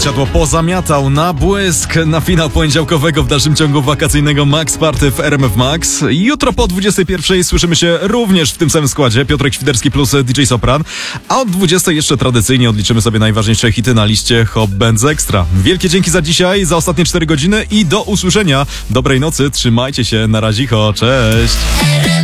siadło pozamiatał na błysk na finał poniedziałkowego w dalszym ciągu wakacyjnego Max Party w RMF Max. Jutro po 21:00 słyszymy się również w tym samym składzie. Piotrek Świderski plus DJ Sopran. A od 20:00 jeszcze tradycyjnie odliczymy sobie najważniejsze hity na liście Hot Bands Extra. Wielkie dzięki za dzisiaj, za ostatnie 4 godziny i do usłyszenia. Dobrej nocy, trzymajcie się, na razicho, cześć!